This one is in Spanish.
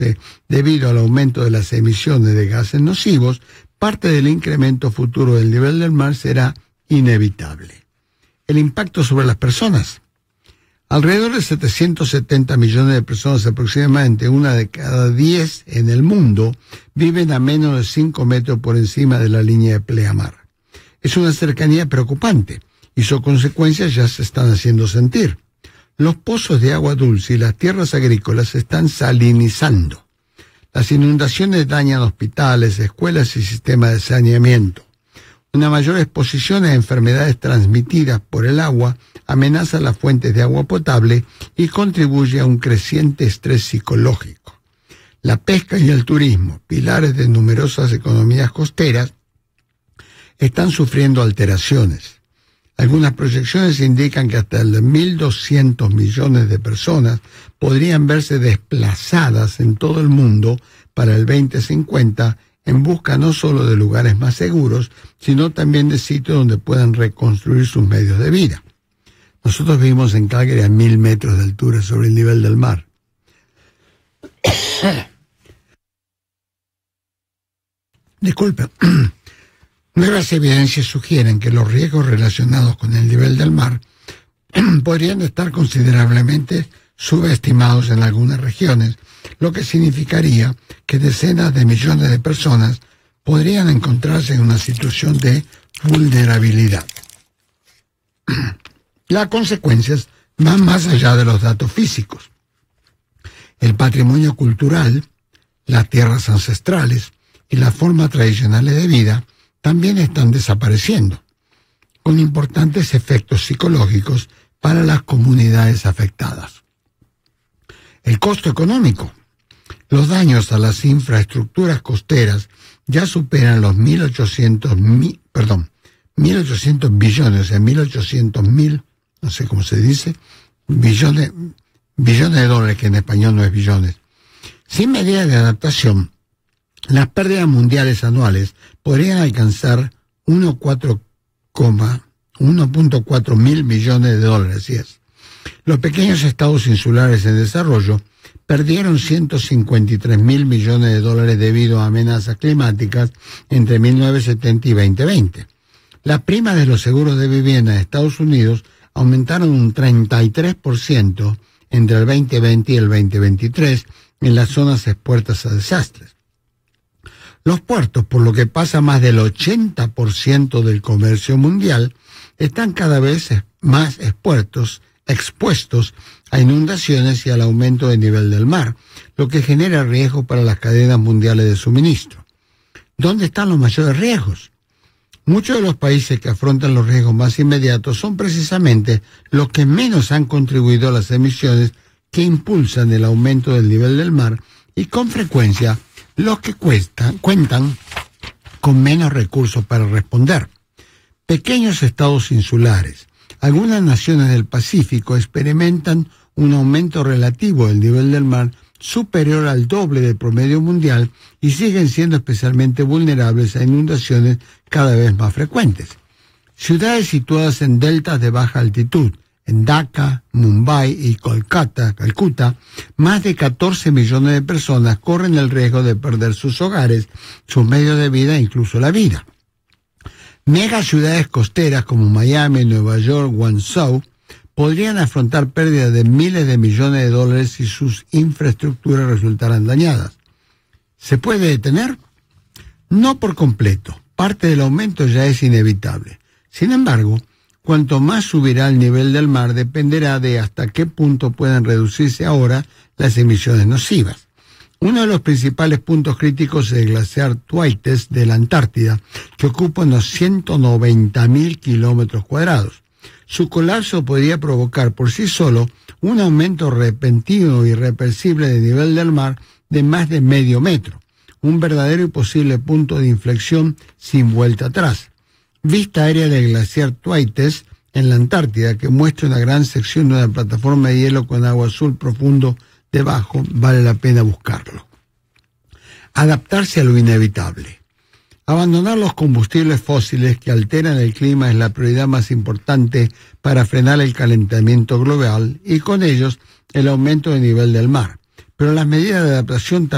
debido al aumento de las emisiones de gases nocivos, parte del incremento futuro del nivel del mar será inevitable. El impacto sobre las personas. Alrededor de 770 millones de personas, aproximadamente una de cada 10 en el mundo, viven a menos de 5 metros por encima de la línea de pleamar. Es una cercanía preocupante y sus consecuencias ya se están haciendo sentir. Los pozos de agua dulce y las tierras agrícolas se están salinizando. Las inundaciones dañan hospitales, escuelas y sistemas de saneamiento. Una mayor exposición a enfermedades transmitidas por el agua amenaza las fuentes de agua potable y contribuye a un creciente estrés psicológico. La pesca y el turismo, pilares de numerosas economías costeras, están sufriendo alteraciones. Algunas proyecciones indican que hasta 1.200 millones de personas podrían verse desplazadas en todo el mundo para el 2050 en busca no solo de lugares más seguros, sino también de sitios donde puedan reconstruir sus medios de vida. Nosotros vivimos en Calgary a 1.000 metros de altura sobre el nivel del mar. Disculpe. Nuevas evidencias sugieren que los riesgos relacionados con el nivel del mar podrían estar considerablemente subestimados en algunas regiones, lo que significaría que decenas de millones de personas podrían encontrarse en una situación de vulnerabilidad. Las consecuencias van más allá de los datos físicos. El patrimonio cultural, las tierras ancestrales y las formas tradicionales de vida también están desapareciendo, con importantes efectos psicológicos para las comunidades afectadas. El costo económico. Los daños a las infraestructuras costeras ya superan los 1.800 billones, en 1.800.000, no sé cómo se dice, billones de dólares, que en español no es billones. Sin medidas de adaptación, las pérdidas mundiales anuales podrían alcanzar 1.4 mil millones de dólares. Así es. Los pequeños estados insulares en desarrollo perdieron 153 mil millones de dólares debido a amenazas climáticas entre 1970 y 2020. Las primas de los seguros de vivienda en Estados Unidos aumentaron un 33% entre el 2020 y el 2023 en las zonas expuestas a desastres. Los puertos, por lo que pasa más del 80% del comercio mundial, están cada vez más expuestos a inundaciones y al aumento del nivel del mar, lo que genera riesgo para las cadenas mundiales de suministro. ¿Dónde están los mayores riesgos? Muchos de los países que afrontan los riesgos más inmediatos son precisamente los que menos han contribuido a las emisiones que impulsan el aumento del nivel del mar y con frecuencia los que cuentan con menos recursos para responder. Pequeños estados insulares. Algunas naciones del Pacífico experimentan un aumento relativo del nivel del mar superior al doble del promedio mundial y siguen siendo especialmente vulnerables a inundaciones cada vez más frecuentes. Ciudades situadas en deltas de baja altitud, en Dhaka, Mumbai y Calcuta, más de 14 millones de personas corren el riesgo de perder sus hogares, sus medios de vida e incluso la vida. Megaciudades costeras como Miami, Nueva York, Guangzhou podrían afrontar pérdidas de miles de millones de dólares si sus infraestructuras resultaran dañadas. ¿Se puede detener? No por completo. Parte del aumento ya es inevitable. Sin embargo, cuanto más subirá el nivel del mar dependerá de hasta qué punto puedan reducirse ahora las emisiones nocivas. Uno de los principales puntos críticos es el glaciar Thwaites de la Antártida, que ocupa unos 190.000 kilómetros cuadrados. Su colapso podría provocar por sí solo un aumento repentino y irreversible del nivel del mar de más de medio metro, un verdadero y posible punto de inflexión sin vuelta atrás. Vista aérea del glaciar Thwaites en la Antártida, que muestra una gran sección de una plataforma de hielo con agua azul profundo debajo, vale la pena buscarlo. Adaptarse a lo inevitable. Abandonar los combustibles fósiles que alteran el clima es la prioridad más importante para frenar el calentamiento global y con ellos el aumento del nivel del mar. Pero las medidas de adaptación también